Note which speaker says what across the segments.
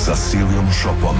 Speaker 1: sa Silijom Šopom.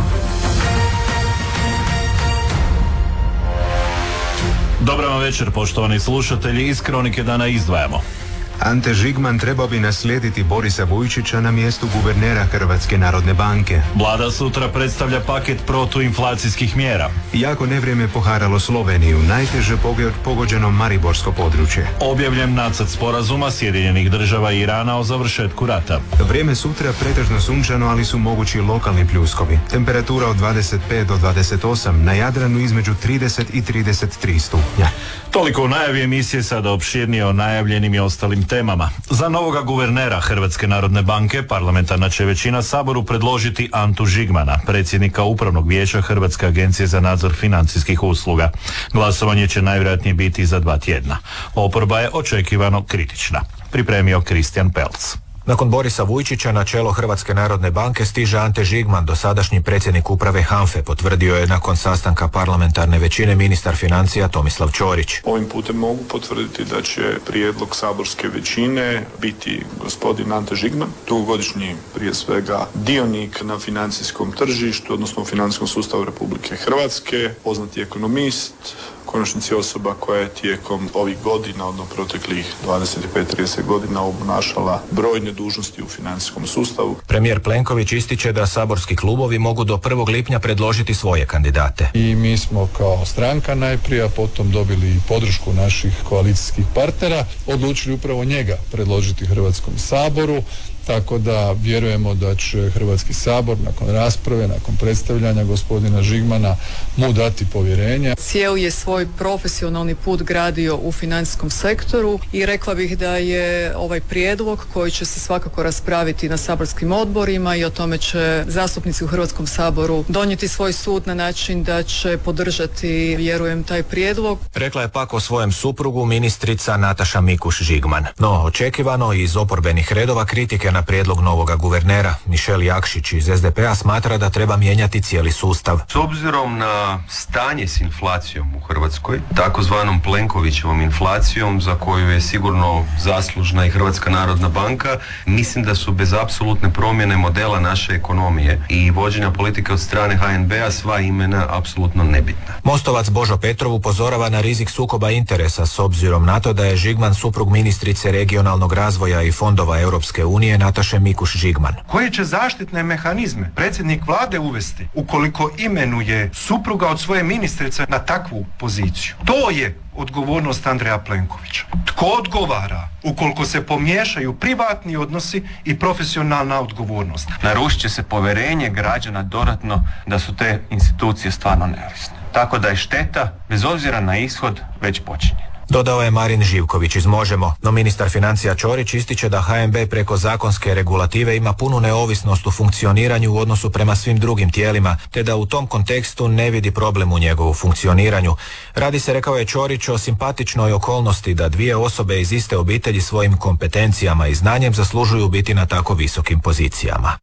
Speaker 2: Dobar vam večer, poštovani slušatelji. Iz Kronike dana izdvajamo.
Speaker 3: Ante Žigman trebao bi naslijediti Borisa Vujčića na mjestu guvernera Hrvatske narodne banke.
Speaker 2: Vlada sutra predstavlja paket protuinflacijskih mjera.
Speaker 3: Jako nevrijeme poharalo Sloveniju, najteže pogođeno Mariborsko područje.
Speaker 2: Objavljen nacrt sporazuma Sjedinjenih država i Irana o završetku rata.
Speaker 3: Vrijeme sutra pretežno sunčano, ali su mogući lokalni pljuskovi. Temperatura od 25 do 28, na Jadranu između 30 i 33 stupnja.
Speaker 2: Toliko u najavi emisije, sada opširnije o najavljenim i ostalim temama. Za novoga guvernera Hrvatske narodne banke parlamentarna će većina Saboru predložiti Antu Žigmana, predsjednika Upravnog vijeća Hrvatske agencije za nadzor financijskih usluga. Glasovanje će najvjerojatnije biti za 2 tjedna. Oporba je očekivano kritična. Pripremio Kristijan Pelc.
Speaker 4: Nakon Borisa Vujčića na čelo Hrvatske narodne banke stiže Ante Žigman, dosadašnji predsjednik uprave HANFA-e, potvrdio je nakon sastanka parlamentarne većine ministar financija Tomislav Ćorić.
Speaker 5: Ovim putem mogu potvrditi da će prijedlog saborske većine biti gospodin Ante Žigman, dugogodišnji prije svega dionik na financijskom tržištu, odnosno u financijskom sustavu Republike Hrvatske, poznati ekonomist, konačnici osoba koja je tijekom ovih godina, odnosno proteklih 25-30 godina obnašala brojne dužnosti u financijskom sustavu.
Speaker 4: Premijer Plenković ističe da saborski klubovi mogu do 1. lipnja predložiti svoje kandidate.
Speaker 6: I mi smo kao stranka najprije, a potom dobili podršku naših koalicijskih partnera, odlučili upravo njega predložiti Hrvatskom saboru. Tako da vjerujemo da će Hrvatski sabor nakon rasprave, nakon predstavljanja gospodina Žigmana mu dati povjerenje.
Speaker 7: Cijeli je svoj profesionalni put gradio u financijskom sektoru i rekla bih da je ovaj prijedlog koji će se svakako raspraviti na saborskim odborima i o tome će zastupnici u Hrvatskom saboru donijeti svoj sud na način da će podržati, vjerujem, taj prijedlog.
Speaker 4: Rekla je pak o svojem suprugu ministrica Nataša Mikuš Žigman. No, očekivano iz oporbenih redova kritike na prijedlog novoga guvernera. Mišel Jakšić iz SDP-a smatra da treba mijenjati cijeli sustav.
Speaker 8: S obzirom na stanje s inflacijom u Hrvatskoj, takozvanom Plenkovićevom inflacijom za koju je sigurno zaslužna i Hrvatska narodna banka, mislim da su bez apsolutne promjene modela naše ekonomije i vođenja politike od strane HNB-a sva imena apsolutno nebitna.
Speaker 4: Mostovac Božo Petrov upozorava na rizik sukoba interesa s obzirom na to da je Žigman suprug ministrice regionalnog razvoja i fondova Europske unije Nataše Mikuš Žigman.
Speaker 9: Koje će zaštitne mehanizme predsjednik vlade uvesti ukoliko imenuje supruga od svoje ministrice na takvu poziciju? To je odgovornost Andreja Plenkovića. Tko odgovara ukoliko se pomiješaju privatni odnosi i profesionalna odgovornost?
Speaker 10: Narušit će se povjerenje građana dodatno da su te institucije stvarno neovisne. Tako da je šteta, bez obzira na ishod, već počinjena.
Speaker 4: Dodao je Marin Živković iz Možemo, no ministar financija Ćorić ističe da HNB preko zakonske regulative ima punu neovisnost u funkcioniranju u odnosu prema svim drugim tijelima, te da u tom kontekstu ne vidi problem u njegovu funkcioniranju. Radi se, rekao je Ćorić, o simpatičnoj okolnosti da dvije osobe iz iste obitelji svojim kompetencijama i znanjem zaslužuju biti na tako visokim pozicijama.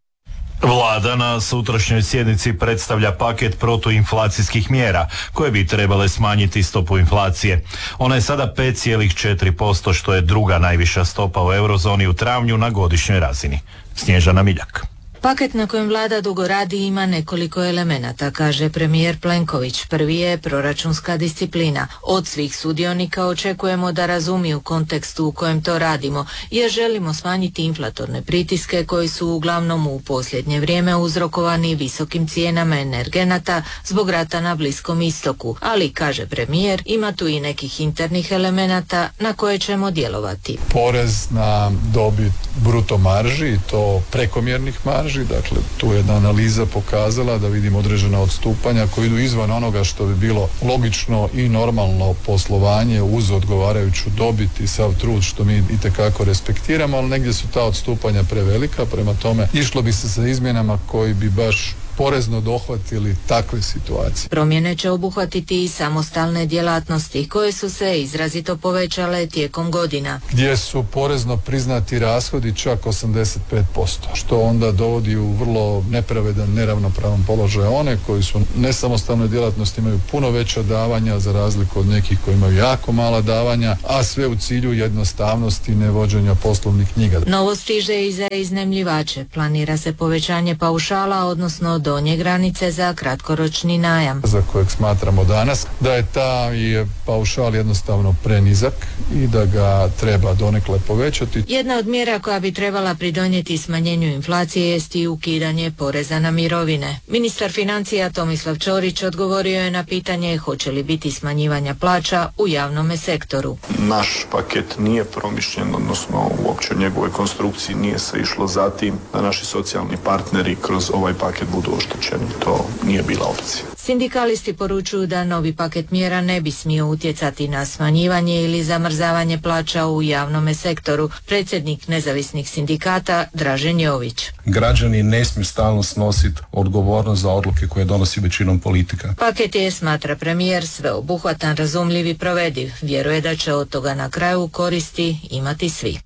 Speaker 2: Vlada na sutrašnjoj sjednici predstavlja paket protuinflacijskih mjera koje bi trebale smanjiti stopu inflacije. Ona je sada 5,4%, što je druga najviša stopa u eurozoni u travnju na godišnjoj razini. Snježana Miljak.
Speaker 11: Paket na kojem vlada dugo radi ima nekoliko elemenata, kaže premijer Plenković. Prvi je proračunska disciplina. Od svih sudionika očekujemo da razumiju kontekstu u kojem to radimo, jer želimo smanjiti inflatorne pritiske koji su uglavnom u posljednje vrijeme uzrokovani visokim cijenama energenata zbog rata na Bliskom istoku. Ali, kaže premijer, ima tu i nekih internih elemenata na koje ćemo djelovati.
Speaker 6: Porez na dobit bruto marži i to prekomjernih marži. Dakle, tu je jedna analiza pokazala da vidimo određena odstupanja koji idu izvan onoga što bi bilo logično i normalno poslovanje uz odgovarajuću dobit i sav trud što mi itekako respektiramo, ali negdje su ta odstupanja prevelika, prema tome išlo bi se sa izmjenama koji bi baš porezno dohvatili takve situacije.
Speaker 11: Promjene će obuhvatiti i samostalne djelatnosti koje su se izrazito povećale tijekom godina.
Speaker 6: Gdje su porezno priznati rashodi čak 85%, što onda dovodi u vrlo nepravedan, neravnopravan položaj one koji su nesamostalne djelatnosti, imaju puno veća davanja za razliku od nekih koji imaju jako mala davanja, a sve u cilju jednostavnosti nevođenja poslovnih knjiga.
Speaker 11: Novo stiže i za iznajmljivače. Planira se povećanje paušala, odnosno donje granice za kratkoročni najam.
Speaker 6: Za kojeg smatramo danas da je taj paušal jednostavno prenizak i da ga treba donekle povećati.
Speaker 11: Jedna od mjera koja bi trebala pridonijeti smanjenju inflacije jest i ukidanje poreza na mirovine. Ministar financija Tomislav Ćorić odgovorio je na pitanje hoće li biti smanjivanja plaća u javnome sektoru.
Speaker 5: Naš paket nije promišljen, odnosno uopće u njegovoj konstrukciji nije se išlo za tim da naši socijalni partneri kroz ovaj paket budu oštećeni. To nije bila opcija.
Speaker 11: Sindikalisti poručuju da novi paket mjera ne bi smio utjecati na smanjivanje ili zamrzavanje plaća u javnome sektoru. Predsjednik nezavisnih sindikata Dražen Jović.
Speaker 1: Građani ne smiju stalno snositi odgovornost za odluke koje donosi većinom politika.
Speaker 11: Paket je, smatra premijer, sveobuhvatan, razumljiv i provediv. Vjeruje da će od toga na kraju koristi imati svi.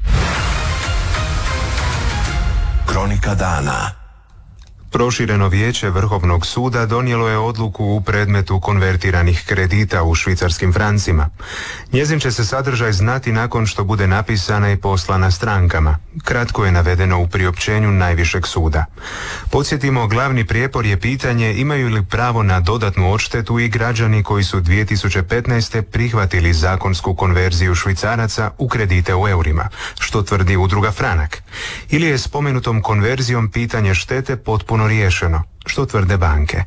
Speaker 12: Kronika dana.
Speaker 3: Prošireno vijeće Vrhovnog suda donijelo je odluku u predmetu konvertiranih kredita u švicarskim francima. Njezin će se sadržaj znati nakon što bude napisana i poslana strankama. Kratko je navedeno u priopćenju najvišeg suda. Podsjetimo, glavni prijepor je pitanje imaju li pravo na dodatnu odštetu i građani koji su 2015. prihvatili zakonsku konverziju švicaraca u kredite u eurima, što tvrdi udruga Franak. Ili je spomenutom konverzijom pitanje štete potpuno riješeno, što tvrde banke.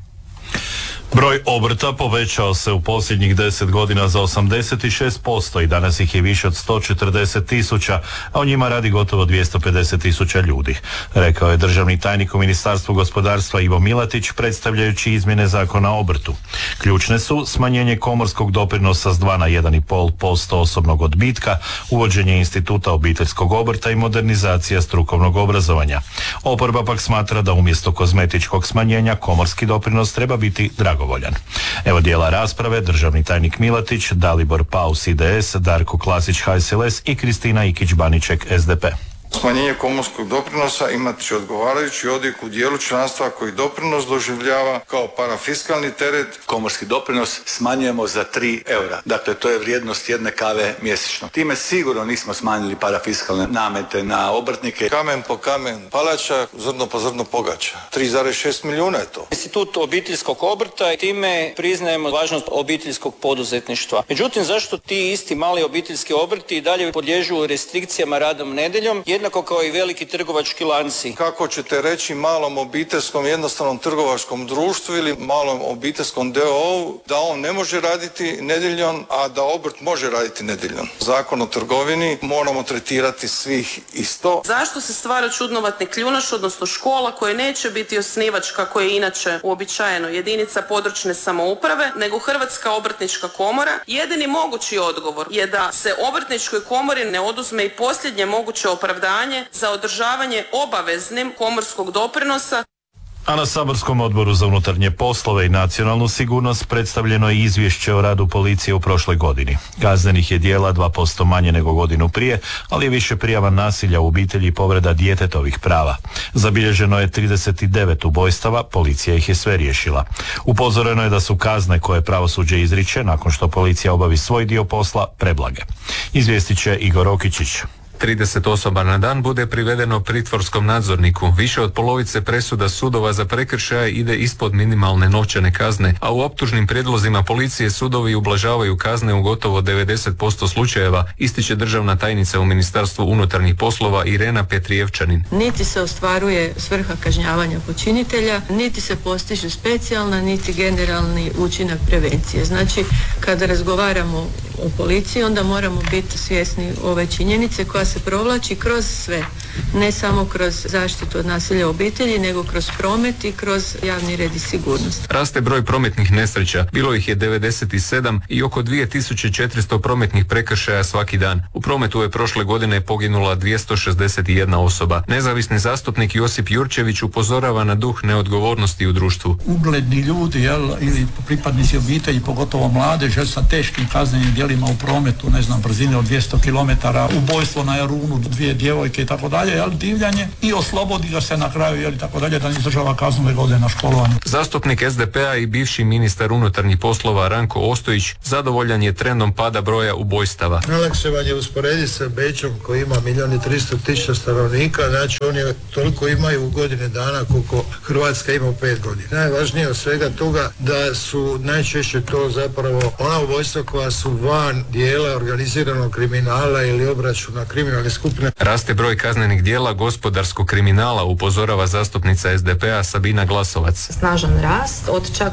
Speaker 2: Broj obrta povećao se u posljednjih 10 godina za 86% i danas ih je više od 140.000, a u njima radi gotovo 250.000 ljudi, rekao je državni tajnik u Ministarstvu gospodarstva Ivo Milatić predstavljajući izmjene zakona o obrtu. Ključne su smanjenje komorskog doprinosa s 2 na 1,5% osobnog odbitka, uvođenje instituta obiteljskog obrta i modernizacija strukovnog obrazovanja. Oporba pak smatra da umjesto kozmetičkog smanjenja komorski doprinos treba biti dragovoljan. Evo dijela rasprave, državni tajnik Milatić, Dalibor Paus IDS, Darko Klasić HSLS i Kristina Ikić-Baniček SDP.
Speaker 13: Smanjenje komorskog doprinosa imat će odgovarajući odjek u dijelu članstva koji doprinos doživljava kao parafiskalni teret.
Speaker 14: Komorski doprinos smanjujemo za 3 eura. Dakle, to je vrijednost jedne kave mjesečno. Time sigurno nismo smanjili parafiskalne namete na obrtnike.
Speaker 13: Kamen po kamen palača, zrno po zrno pogača. 3,6 milijuna je to.
Speaker 15: Institut obiteljskog obrta i time priznajemo važnost obiteljskog poduzetništva. Međutim, zašto ti isti mali obiteljski obrti i dalje podliježu restrikcijama radom nedjeljom, jednako kao i veliki trgovački lanci?
Speaker 13: Kako ćete reći malom obiteljskom jednostavnom trgovačkom društvu ili malom obiteljskom d.o.o. da on ne može raditi nedjeljom, a da obrt može raditi nedjeljom? Zakon o trgovini moramo tretirati svih isto.
Speaker 16: Zašto se stvara čudnovatni kljunaš, odnosno škola koja neće biti osnivač kako je inače uobičajeno jedinica područne samouprave, nego Hrvatska obrtnička komora? Jedini mogući odgovor je da se obrtničkoj komori ne oduzme i posljednje moguće opravdanje za održavanje obaveznim komorskog doprinosa.
Speaker 2: A na saborskom odboru za unutarnje poslove i nacionalnu sigurnost predstavljeno je izvješće o radu policije u prošloj godini. Kaznenih je djela 2% manje nego godinu prije, ali je više prijava nasilja u obitelji i povreda djetetovih prava. Zabilježeno je 39 ubojstava, policija ih je sve riješila. Upozoreno je da su kazne koje pravosuđe izriče nakon što policija obavi svoj dio posla preblage. Izvijestit će Igor Okičić.
Speaker 17: 30 osoba na dan bude privedeno pritvorskom nadzorniku. Više od polovice presuda sudova za prekršaje ide ispod minimalne novčane kazne, a u optužnim prijedlozima policije sudovi ublažavaju kazne u gotovo 90% slučajeva, ističe državna tajnica u Ministarstvu unutarnjih poslova Irena Petrijevčanin.
Speaker 18: Niti se ostvaruje svrha kažnjavanja počinitelja, niti se postiže specijalna, niti generalni učinak prevencije. Znači, kada razgovaramo o policiji, onda moramo biti svjesni ove činjenice koja se provlači kroz sve ne samo kroz zaštitu od nasilja u obitelji, nego kroz promet i kroz javni red i sigurnost.
Speaker 17: Raste broj prometnih nesreća, bilo ih je 97 i oko 2400 prometnih prekršaja svaki dan. U prometu je prošle godine poginula 261 osoba. Nezavisni zastupnik Josip Jurčević upozorava na duh neodgovornosti u društvu.
Speaker 19: Ugledni ljudi ili pripadnici obitelji, pogotovo mladež, sa teškim kaznenim djelima u prometu, ne znam, brzine od 200 km, ubojstvo na Jarunu, 2 djevojke i tako dalje, divljanje, i oslobodi ga se na kraju, tako dalje, da ne izdržava kaznu nego ode na školovanje.
Speaker 17: Zastupnik SDP-a i bivši ministar unutarnjih poslova Ranko Ostojić zadovoljan je trendom pada broja ubojstava.
Speaker 20: Najlakše vam je usporediti sa Bečom koji ima 1.300.000 stanovnika, znači oni toliko imaju u godine dana koliko Hrvatska ima u 5 godina. Najvažnije od svega toga da su najčešće to zapravo ona ubojstva koja su van dijela organiziranog kriminala ili obračuna kriminalne skupine.
Speaker 17: Raste broj kaznenih djela gospodarskog kriminala, upozorava zastupnica SDP-a Sabina Glasovac.
Speaker 21: Snažan rast od čak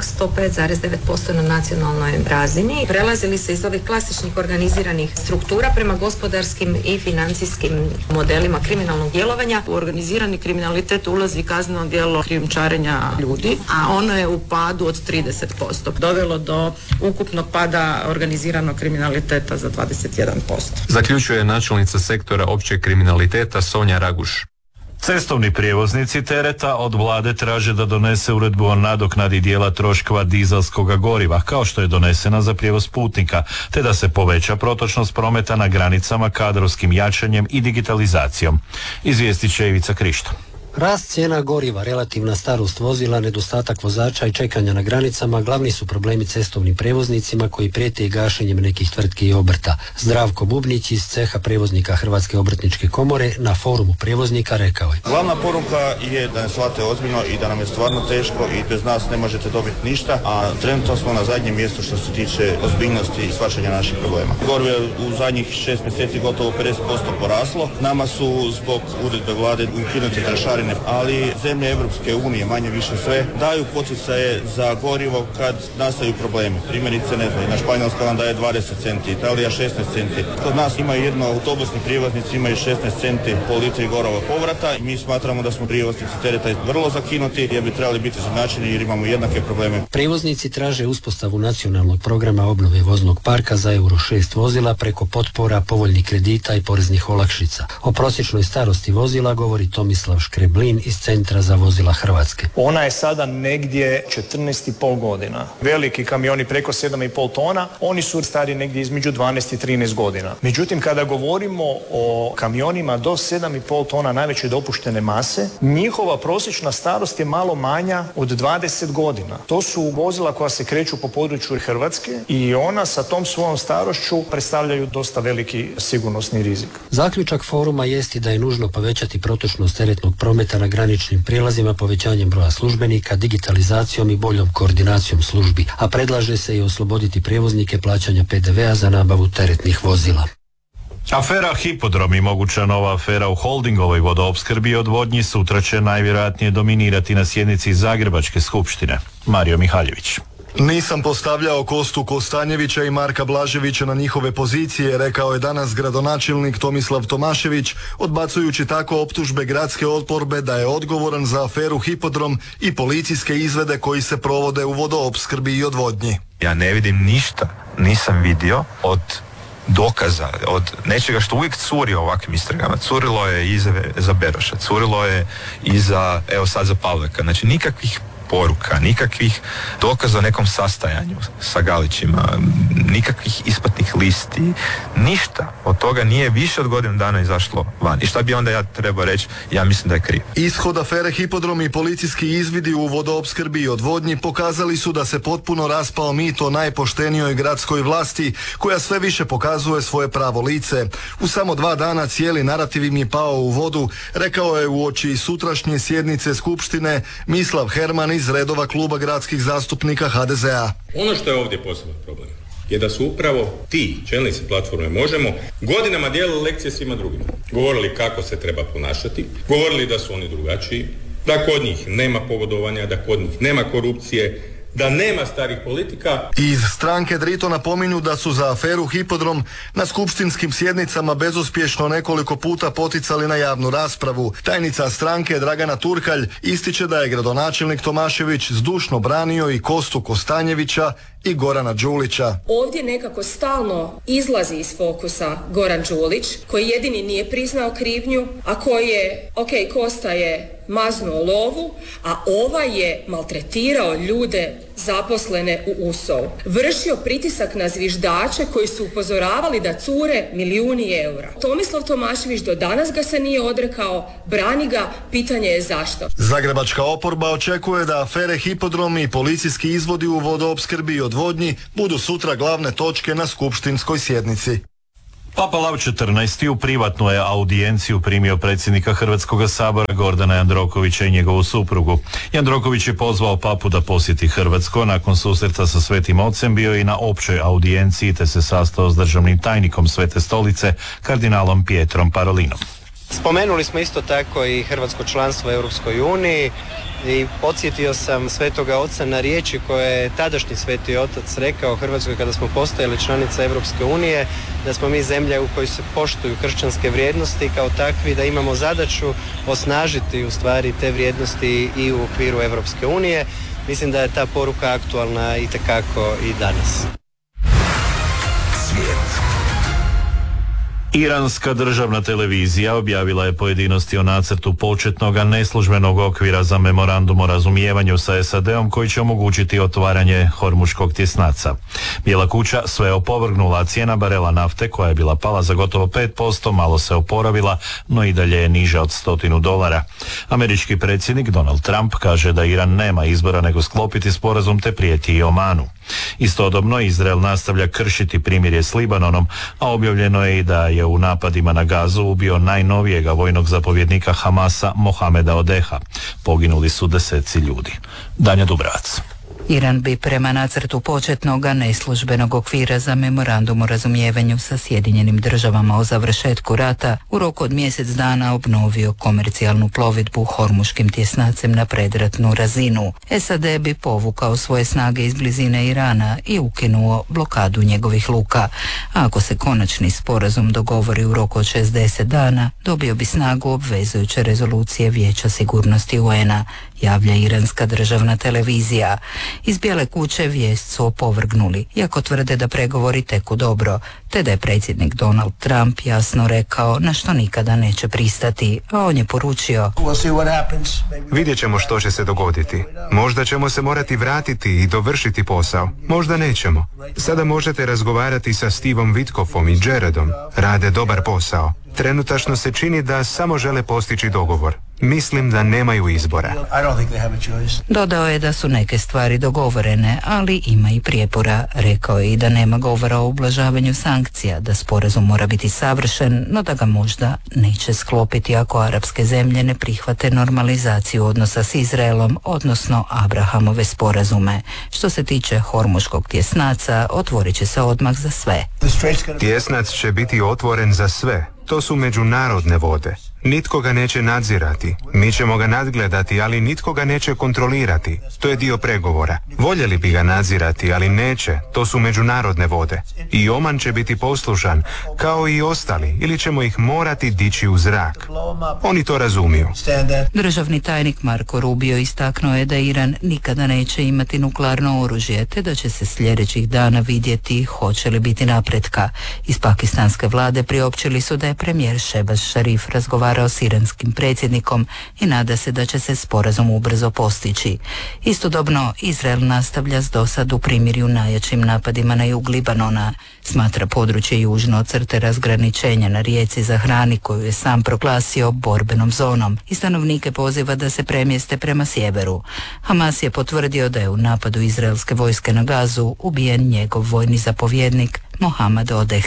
Speaker 21: 105,9% na nacionalnoj razini. Prelazili se iz ovih klasičnih organiziranih struktura prema gospodarskim i financijskim modelima kriminalnog djelovanja.
Speaker 22: U organizirani kriminalitet ulazi kazneno djelo krijumčarenja ljudi, a ono je u padu od 30%. Dovelo do ukupnog pada organiziranog kriminaliteta za 21%.
Speaker 17: Zaključuje načelnica sektora općeg kriminaliteta Sonja Raguš.
Speaker 2: Cestovni prijevoznici tereta od vlade traže da donese uredbu o nadoknadi dijela troškova dizelskog goriva, kao što je donesena za prijevoz putnika, te da se poveća protočnost prometa na granicama kadrovskim jačanjem i digitalizacijom. Izvijestit će Ivica Krišto.
Speaker 23: Rast cijena goriva, relativna starost vozila, nedostatak vozača i čekanja na granicama glavni su problemi cestovnim prevoznicima koji prijete i gašenjem nekih tvrtki i obrta. Zdravko Bubnić iz ceha prevoznika Hrvatske obrtničke komore na forumu prevoznika rekao je:
Speaker 24: Glavna poruka je da ne shvate ozbiljno i da nam je stvarno teško i bez nas ne možete dobiti ništa, a trenutno smo na zadnjem mjestu što se tiče ozbiljnosti i shvaćanja naših problema. Gorivo je u zadnjih 6 mjeseci gotovo 50% poraslo. Nama su zbog uredbe vlade ukinute trošarine, ali zemlje Europske unije, manje više sve, daju poticaje za gorivo kad nastaju problemi. Primjerice, ne znam, na Španjolska vam daje 20 centi, Italija 16 centi. Kod nas imaju jedno autobusni prijevoznici, imaju 16 centi po litri goriva povrata i mi smatramo da smo prijevoznici tereta vrlo zakinuti jer bi trebali biti izjednačeni jer imamo jednake probleme.
Speaker 23: Prevoznici traže uspostavu nacionalnog programa obnove voznog parka za Euro 6 vozila preko potpora, povoljnih kredita i poreznih olakšica. O prosječnoj starosti vozila govori Tomislav Škreb iz Centra za vozila Hrvatske.
Speaker 25: Ona je sada negdje 14,5 godina. Veliki kamioni preko 7,5 tona, oni su stari negdje između 12 i 13 godina. Međutim, kada govorimo o kamionima do 7,5 tona najveće dopuštene mase, njihova prosječna starost je malo manja od 20 godina. To su vozila koja se kreću po području Hrvatske i ona sa tom svojom starošću predstavljaju dosta veliki sigurnosni rizik.
Speaker 23: Zaključak foruma jest da je nužno povećati protočnost teretnog prometa na graničnim prijelazima povećanjem broja službenika, digitalizacijom i boljom koordinacijom službi, a predlaže se i osloboditi prijevoznike plaćanja PDV-a za nabavu teretnih vozila.
Speaker 2: Afera Hipodrom i moguća nova afera u holdingovoj vodoopskrbi i odvodnji sutra će najvjerojatnije dominirati na sjednici Zagrebačke skupštine. Mario Mihaljević.
Speaker 26: Nisam postavljao Kostu Kostanjevića i Marka Blaževića na njihove pozicije, rekao je danas gradonačelnik Tomislav Tomašević, odbacujući tako optužbe gradske oporbe da je odgovoran za aferu Hipodrom i policijske izvede koji se provode u vodoopskrbi i odvodnji.
Speaker 27: Ja ne vidim ništa, nisam vidio od dokaza, od nečega što uvijek curi u ovakvim istragama. Curilo je i za Beroša, curilo je i za, evo sad za Pavleka. Znači nikakvih poruka, nikakvih dokaza o nekom sastajanju sa Galićima, nikakvih isplatnih listi, ništa od toga nije više od godinu dana izašlo van. I šta bi onda ja trebao reći? Ja mislim da je kriv.
Speaker 26: Ishod afere Hipodrom i policijski izvidi u vodoopskrbi i odvodnji pokazali su da se potpuno raspao mit o najpoštenijoj gradskoj vlasti koja sve više pokazuje svoje pravo lice. U samo 2 dana cijeli narativ im je pao u vodu, rekao je uoči sutrašnje sjednice Skupštine Mislav Herman iz redova kluba gradskih zastupnika HDZ-a.
Speaker 28: Ono što je ovdje poseban problem je da su upravo ti čelnici platforme Možemo godinama dijelili lekcije svima drugima. Govorili kako se treba ponašati, govorili da su oni drugačiji, da kod njih nema pogodovanja, da kod njih nema korupcije, da nema starih politika.
Speaker 26: Iz stranke Drito napominju da su za aferu Hipodrom na skupštinskim sjednicama bezuspješno nekoliko puta poticali na javnu raspravu. Tajnica stranke Dragana Turkalj ističe da je gradonačelnik Tomašević zdušno branio i Kostu Kostanjevića i Gorana Đulića.
Speaker 1: Ovdje nekako stalno izlazi iz fokusa Goran Đulić, koji jedini nije priznao krivnju, a koji je, Kosta je maznuo lovu, a ovaj je maltretirao ljude zaposlene u USO-u. Vršio pritisak na zviždače koji su upozoravali da cure milijuni eura. Tomislav Tomašević do danas ga se nije odrekao, brani ga, pitanje je zašto.
Speaker 26: Zagrebačka oporba očekuje da afere Hipodrom i policijski izvodi u vodoopskrbi i odvodnji budu sutra glavne točke na skupštinskoj sjednici.
Speaker 2: Papa Lav XIV u privatnu je audijenciju primio predsjednika Hrvatskog sabora Gordana Jandrokovića i njegovu suprugu. Jandroković je pozvao papu da posjeti Hrvatsko, nakon susreta sa Svetim Ocem bio i na općoj audijenciji te se sastao s državnim tajnikom Svete Stolice, kardinalom Pietrom Parolinom.
Speaker 4: Spomenuli smo isto tako i hrvatsko članstvo u Europskoj uniji i podsjetio sam Svetoga Oca na riječi koje je tadašnji Sveti Otac rekao Hrvatskoj kada smo postajali članica Europske unije, da smo mi zemlja u kojoj se poštuju kršćanske vrijednosti, kao takvi da imamo zadaću osnažiti u stvari te vrijednosti i u okviru Europske unije. Mislim da je ta poruka aktualna itekako i danas.
Speaker 2: Iranska državna televizija objavila je pojedinosti o nacrtu početnog neslužbenog okvira za memorandum o razumijevanju sa SAD-om koji će omogućiti otvaranje Hormuškog tjesnaca. Bijela kuća sve opovrgnula, cijena barela nafte koja je bila pala za gotovo 5%, malo se oporavila, no i dalje je niža od $100. Američki predsjednik Donald Trump kaže da Iran nema izbora nego sklopiti sporazum te prijeti i Omanu. Istodobno Izrael nastavlja kršiti primirje s Libanonom, a objavljeno je i da je u napadima na Gazu ubio najnovijega vojnog zapovjednika Hamasa Mohameda Odeha. Poginuli su deseci ljudi. Danja Dubravac.
Speaker 5: Iran bi prema nacrtu početnog neslužbenog okvira za memorandum o razumijevanju sa Sjedinjenim državama o završetku rata u roku od mjesec dana obnovio komercijalnu plovidbu Hormuškim tjesnacem na predratnu razinu. SAD bi povukao svoje snage iz blizine Irana i ukinuo blokadu njegovih luka. A ako se konačni sporazum dogovori u roku od 60 dana, dobio bi snagu obvezujuće rezolucije Vijeća sigurnosti UN-a, javlja iranska državna televizija. Iz Bijele kuće vijest su opovrgnuli, iako tvrde da pregovori teku dobro, te da je predsjednik Donald Trump jasno rekao na što nikada neće pristati, a on je poručio:
Speaker 3: Vidjet ćemo što će se dogoditi. Možda ćemo se morati vratiti i dovršiti posao. Možda nećemo. Sada možete razgovarati sa Stevom Witkoffom i Jaredom. Rade dobar posao. Trenutačno se čini da samo žele postići dogovor. Mislim da nemaju izbora.
Speaker 5: Dodao je da su neke stvari dogovorene, ali ima i prijepora. Rekao je i da nema govora o ublažavanju sankcija, da sporazum mora biti savršen, no da ga možda neće sklopiti ako arapske zemlje ne prihvate normalizaciju odnosa s Izraelom, odnosno Abrahamove sporazume. Što se tiče Hormuškog tjesnaca, otvorit će se odmah za sve.
Speaker 3: Tjesnac će biti otvoren za sve. To su međunarodne vode. Nitko ga neće nadzirati. Mi ćemo ga nadgledati, ali nitko ga neće kontrolirati. To je dio pregovora. Voljeli bi ga nadzirati, ali neće. To su međunarodne vode. I Oman će biti poslušan, kao i ostali, ili ćemo ih morati dići u zrak. Oni to razumiju.
Speaker 5: Državni tajnik Marko Rubio istaknuo je da Iran nikada neće imati nuklearno oružje, te da će se sljedećih dana vidjeti hoće li biti napretka. Iz pakistanske vlade priopćili su da je premijer Shehbaz Sharif razgovarao s iranskim predsjednikom i nada se da će se sporazum ubrzo postići. Istodobno, Izrael nastavlja s dosad u primirju najjačim napadima na jug Libanona. Smatra područje južno od crte razgraničenja na rijeci Zahrani, koju je sam proglasio borbenom zonom, i stanovnike poziva da se premjeste prema sjeveru. Hamas je potvrdio da je u napadu izraelske vojske na Gazu ubijen njegov vojni zapovjednik Mohamed Odeh.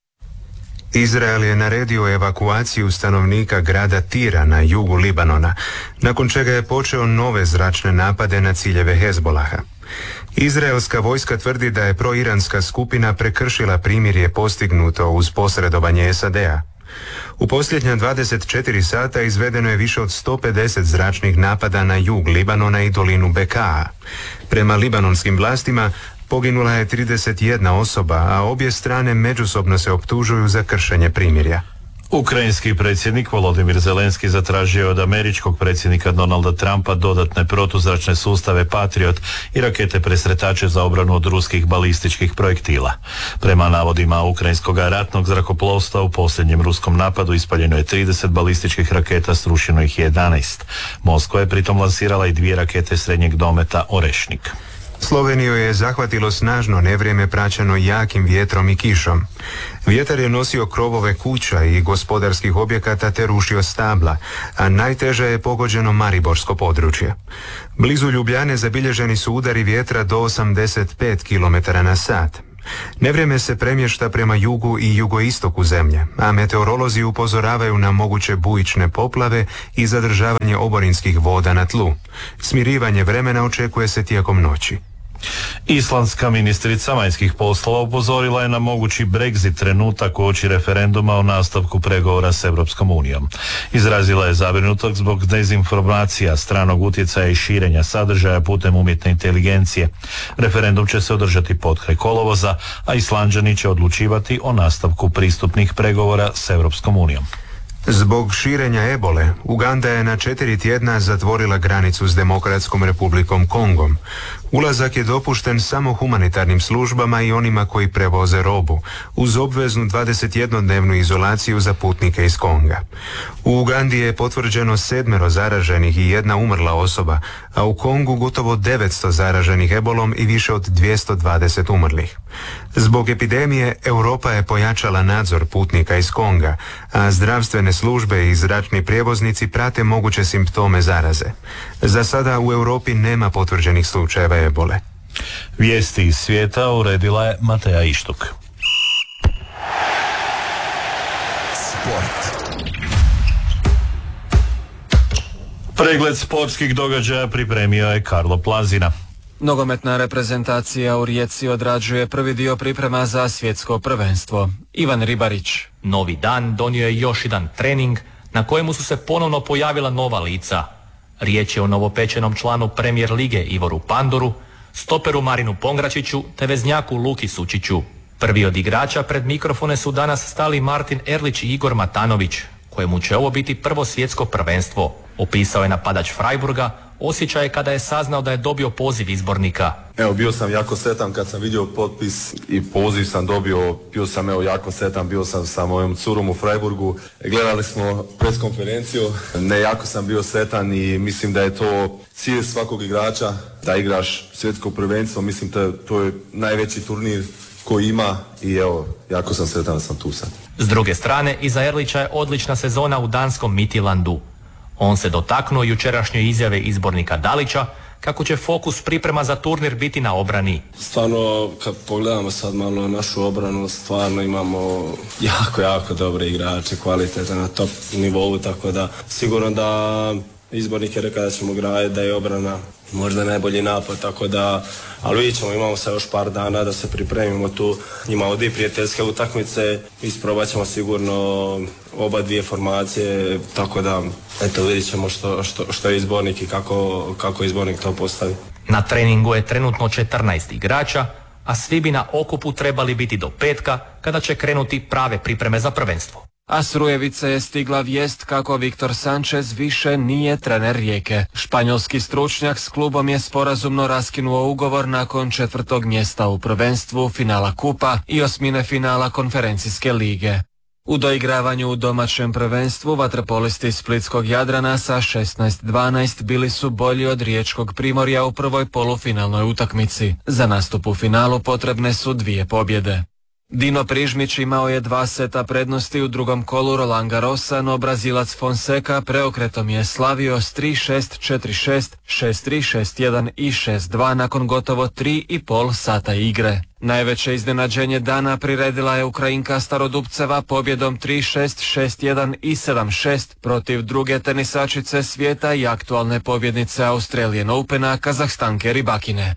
Speaker 3: Izrael je naredio evakuaciju stanovnika grada Tira na jugu Libanona, nakon čega je počeo nove zračne napade na ciljeve Hezbolaha. Izraelska vojska tvrdi da je proiranska skupina prekršila primirje postignuto uz posredovanje SAD-a. U posljednja 24 sata izvedeno je više od 150 zračnih napada na jug Libanona i dolinu Bekaa. Prema libanonskim vlastima poginula je 31 osoba, a obje strane međusobno se optužuju za kršenje primirja.
Speaker 2: Ukrajinski predsjednik Volodymyr Zelenski zatražio je od američkog predsjednika Donalda Trumpa dodatne protuzračne sustave Patriot i rakete presretače za obranu od ruskih balističkih projektila. Prema navodima ukrajinskog ratnog zrakoplovstva u posljednjem ruskom napadu ispaljeno je 30 balističkih raketa, srušeno ih je 11. Moskva je pritom lansirala i 2 rakete srednjeg dometa Orešnik.
Speaker 3: Sloveniju je zahvatilo snažno nevrijeme praćeno jakim vjetrom i kišom. Vjetar je nosio krovove kuća i gospodarskih objekata te rušio stabla, a najteže je pogođeno Mariborsko područje. Blizu Ljubljane zabilježeni su udari vjetra do 85 km na sat. Nevrijeme se premješta prema jugu i jugoistoku zemlje, a meteorolozi upozoravaju na moguće bujične poplave i zadržavanje oborinskih voda na tlu. Smirivanje vremena očekuje se tijekom noći.
Speaker 2: Islandska ministrica vanjskih poslova upozorila je na mogući Brexit trenutak uoči referenduma o nastavku pregovora s Europskom unijom. Izrazila je zabrinutost zbog dezinformacija, stranog utjecaja i širenja sadržaja putem umjetne inteligencije. Referendum će se održati potkraj kolovoza, a Islanđani će odlučivati o nastavku pristupnih pregovora s Europskom unijom.
Speaker 3: Zbog širenja ebole, Uganda je na 4 tjedna zatvorila granicu s Demokratskom republikom Kongom. Ulazak je dopušten samo humanitarnim službama i onima koji prevoze robu, uz obveznu 21-dnevnu izolaciju za putnike iz Konga. U Ugandi je potvrđeno 7 zaraženih i 1 umrla osoba, a u Kongu gotovo 900 zaraženih ebolom i više od 220 umrlih. Zbog epidemije Europa je pojačala nadzor putnika iz Konga, a zdravstvene službe i zračni prijevoznici prate moguće simptome zaraze. Za sada u Europi nema potvrđenih slučajeva ebole.
Speaker 2: Vijesti iz svijeta uredila je Mateja Ištuk.
Speaker 6: Sport.
Speaker 2: Pregled sportskih događaja pripremio je Karlo Plazina.
Speaker 7: Nogometna reprezentacija u Rijeci odrađuje prvi dio priprema za svjetsko prvenstvo. Ivan Ribarić.
Speaker 8: Novi dan donio je još jedan trening na kojemu su se ponovno pojavila nova lica. Riječ je o novopečenom članu Premier lige Ivoru Pandoru, stoperu Marinu Pongračiću te veznjaku Luki Sučiću. Prvi od igrača pred mikrofone su danas stali Martin Erlić i Igor Matanović, kojemu će ovo biti prvo svjetsko prvenstvo. Opisao je napadač Freiburga osjećaj kada je saznao da je dobio poziv izbornika.
Speaker 9: Evo, bio sam jako sretan kad sam vidio potpis i poziv sam dobio, bio sam jako sretan, bio sam sa mojom curom u Freiburgu, gledali smo pres konferenciju, jako sam bio sretan i mislim da je to cilj svakog igrača, da igraš svjetsko prvenstvo, mislim to je najveći turnir koji ima i evo, jako sam sretan da sam tu sad.
Speaker 8: S druge strane, iza Erlića je odlična sezona u danskom Midtjyllandu. On se dotaknuo jučerašnje izjave izbornika Dalića kako će fokus priprema za turnir biti na obrani.
Speaker 10: Stvarno, kad pogledamo sad malo našu obranu, stvarno imamo jako dobre igrače, kvalitete na top nivou, tako da sigurno da izbornik je rekao da ćemo graditi, da je obrana možda najbolji napad, tako da, ali vidjet ćemo, imamo sad još par dana da se pripremimo tu, imamo 2 prijateljske utakmice, isprobat ćemo sigurno oba 2 formacije, tako da, eto, vidjet ćemo što je izbornik i kako izbornik to postavi.
Speaker 8: Na treningu je trenutno 14 igrača, a svi bi na okupu trebali biti do petka, kada će krenuti prave pripreme za prvenstvo.
Speaker 7: A s Rujevice je stigla vijest kako Viktor Sanchez više nije trener Rijeke. Španjolski stručnjak s klubom je sporazumno raskinuo ugovor nakon 4. mjesta u prvenstvu, finala kupa i 8. finala konferencijske lige. U doigravanju u domaćem prvenstvu vaterpolisti splitskog Jadrana sa 16-12 bili su bolji od riječkog Primorja u prvoj polufinalnoj utakmici. Za nastup u finalu potrebne su 2 pobjede. Dino Prižmić imao je 2 seta prednosti u drugom kolu Roland Garrosa, no Brazilac Fonseca preokretom je slavio s 3-6, 4-6, 6-3, 6-1 i 6-2 nakon gotovo 3,5 sata igre. Najveće iznenađenje dana priredila je Ukrajinka Starodupceva pobjedom 3-6, 6-1 i 7-6 protiv druge tenisačice svijeta i aktualne pobjednice Australian Opena Kazahstanke Rybakine.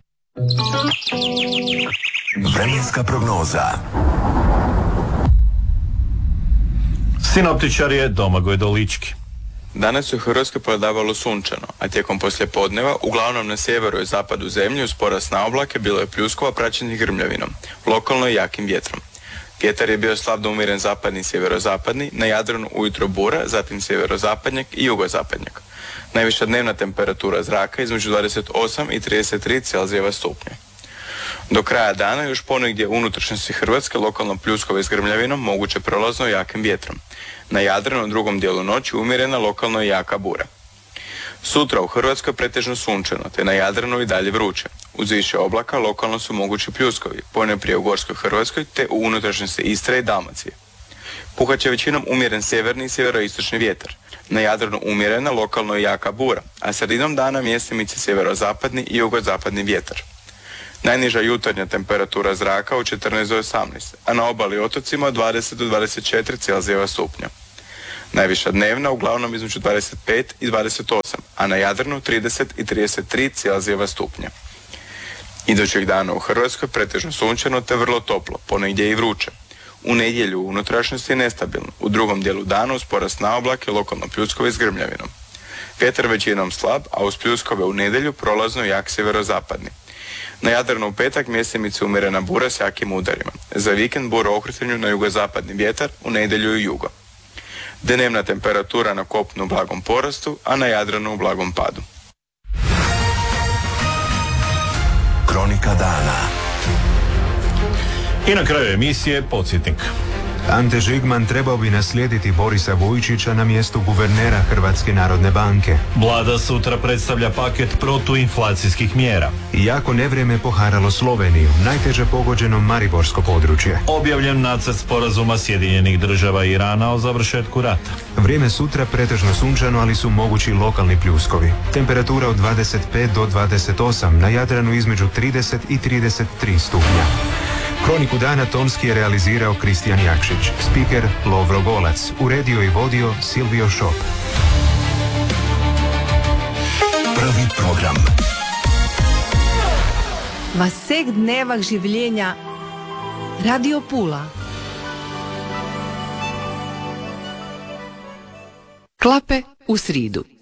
Speaker 6: Vremenska prognoza.
Speaker 2: Sinoptičar je Domagoj Dolički.
Speaker 6: Danas je u Hrvatskoj prevladavalo sunčano, a tijekom poslijepodneva, uglavnom na sjeveru i zapadu zemlje uz porast na oblake bilo je pljuskova praćenih grmljavinom, lokalno i jakim vjetrom. Vjetar je bio slab do umjeren zapadni i sjeverozapadni, na Jadranu ujutro bura, zatim sjeverozapadnjak i jugozapadnjak. Najviša dnevna temperatura zraka između 28 i 33 Celzijeva stupnja. Do kraja dana još ponegdje u unutrašnjosti Hrvatske lokalno pljuskove s grmljavinom, moguće prolazno i jakim vjetrom. Na Jadranu u drugom dijelu noći umjerena lokalno i jaka bura. Sutra u Hrvatskoj pretežno sunčano, te na Jadranu i dalje vruće. Uz više oblaka lokalno su mogući pljuskovi, ponajprije u Gorskoj Hrvatskoj te u unutrašnjosti Istre i Dalmacije. Puhat će većinom umjeren sjeverni i sjeveroistočni vjetar. Na Jadranu umjerena lokalno i jaka bura, a sredinom dana mjestimice sjeverozapadni i jugozapadni vjetar. Najniža jutarnja temperatura zraka u 14 do 18, a na obali otocima od 20 do 24 Celzijeva stupnja. Najviša dnevna uglavnom između 25 i 28, a na Jadranu 30 i 33 Celzijeva stupnja. Idućeg dana u Hrvatskoj pretežno sunčano te vrlo toplo, ponegdje i vruće. U nedjelju u unutrašnjosti je nestabilno, u drugom dijelu dana uz porast na oblake lokalno pljuskove s grmljavinom. Vjetar većinom slab, a uz pljuskove u nedjelju prolazno jak sjeverozapadni. Na Jadranu u petak mjestimice umjerena bura s jakim udarima. Za vikend bura okretanju na jugozapadni vjetar, u nedjelju i jugo. Dnevna temperatura na kopnu u blagom porastu, a na Jadranu u blagom padu.
Speaker 11: Kronika dana.
Speaker 2: I na kraju emisije podsjetnik.
Speaker 3: Ante Žigman trebao bi naslijediti Borisa Vujčića na mjestu guvernera Hrvatske narodne banke.
Speaker 2: Vlada sutra predstavlja paket protuinflacijskih mjera.
Speaker 3: Jako nevrijeme poharalo Sloveniju, najteže pogođeno Mariborsko područje.
Speaker 2: Objavljen nacrt sporazuma Sjedinjenih država i Irana o završetku rata.
Speaker 3: Vrijeme sutra pretežno sunčano, ali su mogući lokalni pljuskovi. Temperatura od 25 do 28, na Jadranu između 30 i 33 stupnja. Kroniku dana tonski je realizirao Kristijan Jakšić, spiker Lovro Golac, uredio i vodio Silvio Šop.
Speaker 11: Prvi program.
Speaker 12: V vseh dnevah življenja Radio Pula. Klape v sridu.